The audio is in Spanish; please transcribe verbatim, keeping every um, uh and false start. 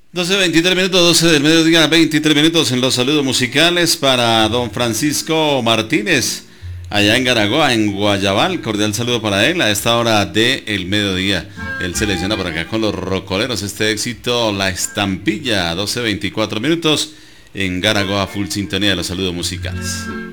doce veintitrés minutos, doce del mediodía, veintitrés minutos en los saludos musicales para don Francisco Martínez, allá en Garagoa, en Guayabal. Cordial saludo para él a esta hora del mediodía. Él selecciona por acá con los rocoleros este éxito, La Estampilla, doce veinticuatro minutos en Garagoa, full sintonía de los saludos musicales.